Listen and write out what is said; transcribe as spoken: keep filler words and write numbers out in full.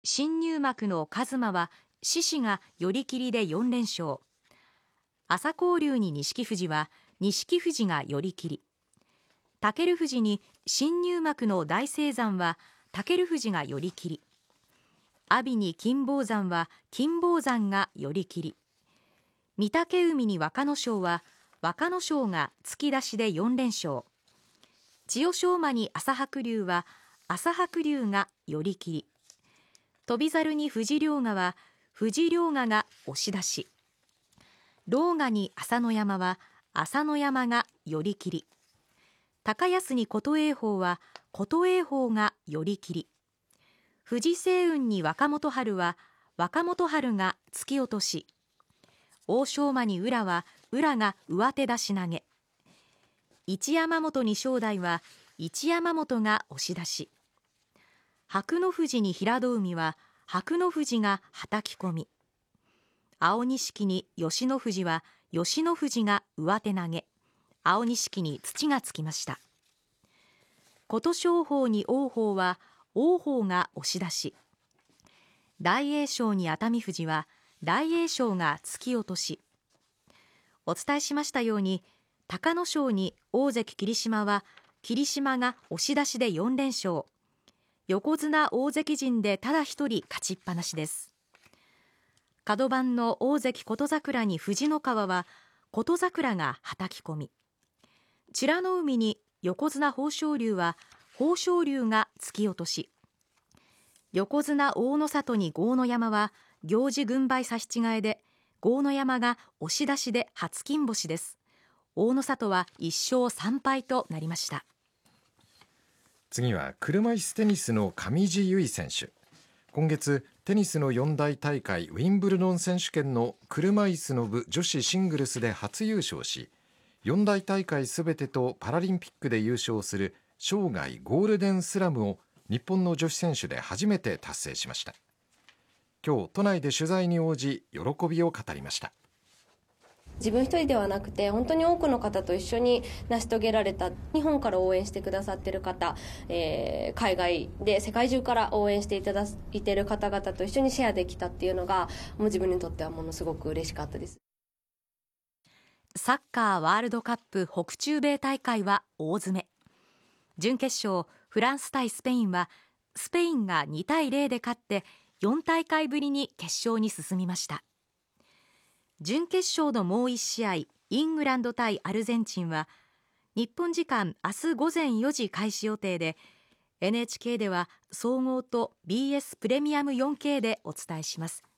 新入幕の一馬は獅司が寄り切りでよん連勝。朝紅龍に錦富士は錦富士が寄り切り。尊富士に新入幕の大青山は尊富士が寄り切り。阿炎に金峰山は金峰山が寄り切り。御嶽海に若の勝は若の勝が突き出しでよん連勝。千代翔馬に朝白龍は朝白龍が寄り切り。翔猿に藤良賀は藤良賀が押し出し。狼雅に朝乃山は朝乃山が寄り切り。高安に琴恵峰は琴恵峰が寄り切り。藤青雲に若元春は若元春が突き落とし。欧勝馬に宇良は宇良が上手出し投げ。一山本に正代は一山本が押し出し。白の富士に平戸海は白の富士がはたき込み。青錦に吉野富士は吉野富士が上手投げ。青錦に土がつきました。琴勝峰に王鵬は王鵬が押し出し。大栄翔に熱海富士は大栄翔が突き落とし。お伝えしましたように隆の勝に大関霧島は霧島が押し出しでよん連勝。横綱大関陣でただ一人勝ちっぱなしです。角番の大関琴櫻に藤の川は琴櫻がはたき込み。美ノ海に横綱豊昇龍は豊昇龍が突き落とし。横綱大野里に豪ノ山は行司軍配差し違えで豪ノ山が押し出しで初金星です。大野里はいっ勝さん敗となりました。 次は車椅子テニスの上地結衣選手。今月テニスの四大大会ウィンブルドン選手権の車椅子の部女子シングルスで初優勝し、四大大会すべてとパラリンピックで優勝する生涯ゴールデンスラムを日本の女子選手で初めて達成しました。今日都内で取材に応じ喜びを語りました。 自分一人ではなくて本当に多くの方と一緒に成し遂げられた。日本から応援してくださっている方、えー、海外で世界中から応援していただいている方々と一緒にシェアできたっていうのがもう自分にとってはものすごく嬉しかったです。 サッカーワールドカップ北中米大会は大詰め。準決勝フランス対スペインはスペインがに対ゼロで勝ってよん大会ぶりに決勝に進みました。準決勝のもういち試合イングランド対アルゼンチンは日本時間明日午前よじ開始予定で エヌエイチケー では総合と ビーエス プレミアム よんケー でお伝えします。